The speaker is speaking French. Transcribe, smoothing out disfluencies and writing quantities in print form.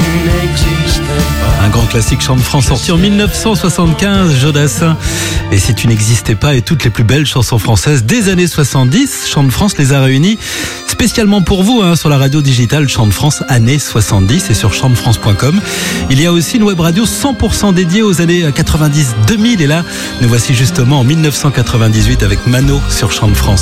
Un grand classique Chant de France sorti en 1975, Jodassin. Et si tu n'existais pas, et toutes les plus belles chansons françaises des années 70, Chant de France les a réunis spécialement pour vous sur la radio digitale Chant de France années 70 et sur chantdefrance.com. Il y a aussi une web radio 100% dédiée aux années 90-2000 et là, nous voici justement en 1998 avec Mano sur Chant de France.